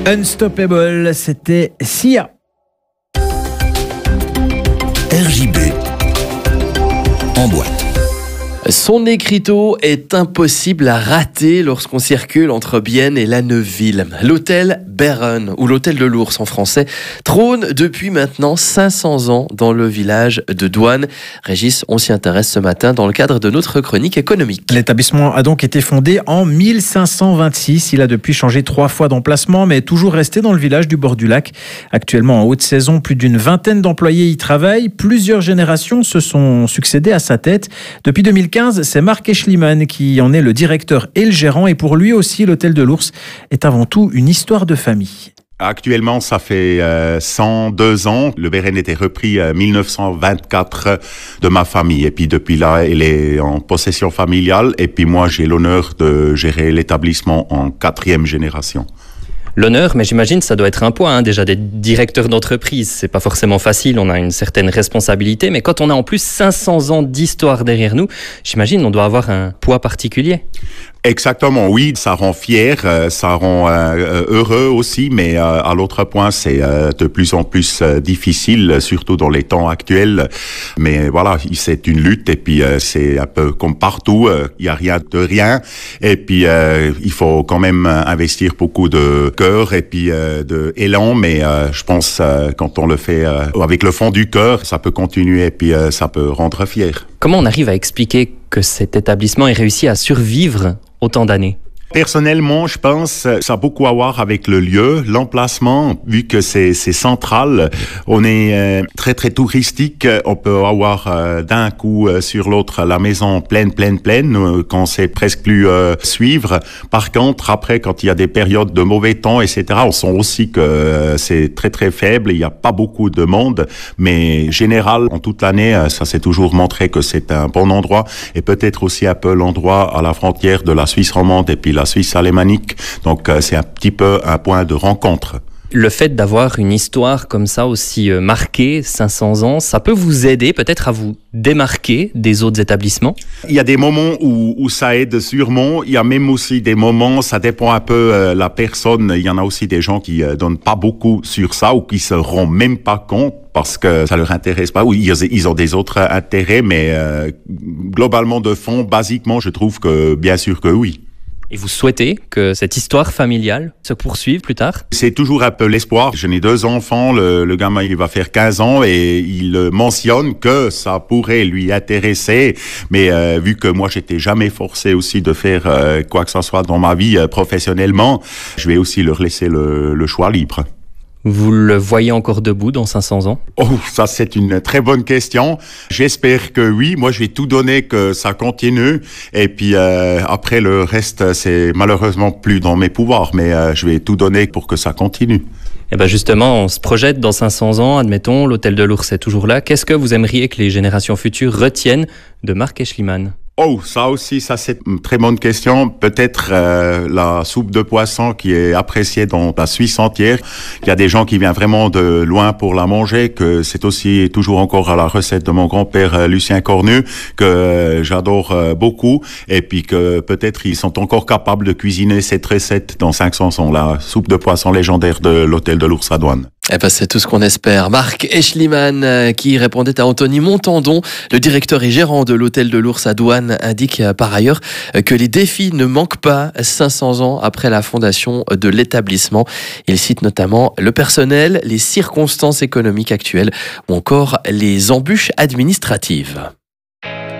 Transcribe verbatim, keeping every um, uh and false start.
Unstoppable, c'était Sia. R J B en boîte. Son écriteau est impossible à rater lorsqu'on circule entre Bienne et La Neuville. L'hôtel Berren, ou l'hôtel de l'Ours en français, trône depuis maintenant cinq cents ans dans le village de Douane. Régis, on s'y intéresse ce matin dans le cadre de notre chronique économique. L'établissement a donc été fondé en mille cinq cent vingt-six. Il a depuis changé trois fois d'emplacement, mais est toujours resté dans le village du bord du lac. Actuellement, en haute saison, plus d'une vingtaine d'employés y travaillent. Plusieurs générations se sont succédées à sa tête. Depuis deux mille quinze, c'est Marc Eschliman qui en est le directeur et le gérant. Et pour lui aussi, l'hôtel de l'Ours est avant tout une histoire de famille. Actuellement, ça fait euh, cent deux ans. Le Berren était repris en euh, mille neuf cent vingt-quatre de ma famille. Et puis depuis là, il est en possession familiale. Et puis moi, j'ai l'honneur de gérer l'établissement en quatrième génération. L'honneur, mais j'imagine ça doit être un poids, hein, déjà d'être directeur d'entreprise, c'est pas forcément facile, on a une certaine responsabilité, mais quand on a en plus cinq cents ans d'histoire derrière nous, j'imagine on doit avoir un poids particulier. Exactement, oui, ça rend fier, ça rend euh, heureux aussi, mais euh, à l'autre point, c'est euh, de plus en plus euh, difficile, surtout dans les temps actuels. Mais voilà, c'est une lutte et puis euh, c'est un peu comme partout, il euh, y a rien de rien. Et puis euh, il faut quand même investir beaucoup de cœur et puis euh, de élan, mais euh, je pense euh, quand on le fait euh, avec le fond du cœur, ça peut continuer et puis euh, ça peut rendre fier. Comment on arrive à expliquer que cet établissement ait réussi à survivre autant d'années? Personnellement, je pense ça a beaucoup à voir avec le lieu, l'emplacement, vu que c'est, c'est central. On est euh, très, très touristique. On peut avoir euh, d'un coup euh, sur l'autre la maison pleine, pleine, pleine, euh, qu'on sait presque plus euh, suivre. Par contre, après, quand il y a des périodes de mauvais temps, et cetera, on sent aussi que euh, c'est très, très faible. Il n'y a pas beaucoup de monde, mais général, en toute l'année, euh, ça s'est toujours montré que c'est un bon endroit et peut-être aussi un peu l'endroit à la frontière de la Suisse romande et puis la Suisse alémanique, donc euh, c'est un petit peu un point de rencontre. Le fait d'avoir une histoire comme ça aussi euh, marquée, cinq cents ans, ça peut vous aider peut-être à vous démarquer des autres établissements? Il y a des moments où, où ça aide sûrement, il y a même aussi des moments, ça dépend un peu euh, la personne, il y en a aussi des gens qui euh, donnent pas beaucoup sur ça ou qui se rendent même pas compte parce que ça leur intéresse pas, ou ils, ils ont des autres intérêts, mais euh, globalement de fond, basiquement, je trouve que bien sûr que oui. Et vous souhaitez que cette histoire familiale se poursuive plus tard? C'est toujours un peu l'espoir. Je n'ai deux enfants, le, le gamin il va faire quinze ans et il mentionne que ça pourrait lui intéresser. Mais euh, vu que moi j'étais jamais forcé aussi de faire euh, quoi que ce soit dans ma vie euh, professionnellement, je vais aussi leur laisser le, le choix libre. Vous le voyez encore debout dans cinq cents ans? Oh, ça c'est une très bonne question. J'espère que oui. Moi, je vais tout donner que ça continue. Et puis euh, après, le reste, c'est malheureusement plus dans mes pouvoirs. Mais euh, je vais tout donner pour que ça continue. Et ben justement, on se projette dans cinq cents ans. Admettons, l'hôtel de l'Ours est toujours là. Qu'est-ce que vous aimeriez que les générations futures retiennent de Marc Eschliman? Oh, ça aussi, ça c'est une très bonne question. Peut-être euh, la soupe de poisson qui est appréciée dans la Suisse entière. Il y a des gens qui viennent vraiment de loin pour la manger, que c'est aussi toujours encore à la recette de mon grand-père euh, Lucien Cornu, que euh, j'adore euh, beaucoup. Et puis que peut-être ils sont encore capables de cuisiner cette recette dans cinq cents ans, la soupe de poisson légendaire de l'hôtel de l'Ours à Douane. Eh ben, c'est tout ce qu'on espère. Marc Eschliman, euh, qui répondait à Anthony Montandon, le directeur et gérant de l'hôtel de l'Ours à Douane, indique euh, par ailleurs euh, que les défis ne manquent pas cinq cents ans après la fondation de l'établissement. Il cite notamment le personnel, les circonstances économiques actuelles ou encore les embûches administratives.